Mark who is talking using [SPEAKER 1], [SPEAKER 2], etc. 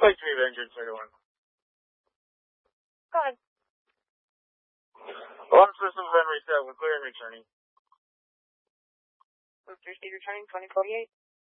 [SPEAKER 1] Like to be vengeance, everyone.
[SPEAKER 2] Go ahead.
[SPEAKER 1] Alarm systems been reset. We're clear and returning.
[SPEAKER 2] Move to receive returning 2048.